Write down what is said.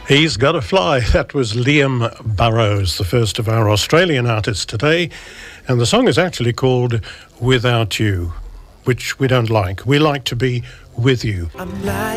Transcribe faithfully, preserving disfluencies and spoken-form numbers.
He's Gotta Fly. That was Liam Burrows, the first of our Australian artists today. And the song is actually called Without You, which we don't like. We like to be with you.